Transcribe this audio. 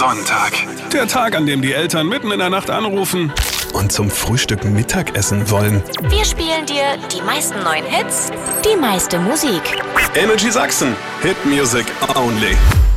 Sonntag. Der Tag, an dem die Eltern mitten in der Nacht anrufen und zum Frühstück Mittagessen wollen. Wir spielen dir die meisten neuen Hits, die meiste Musik. Energy Sachsen. Hit Music Only.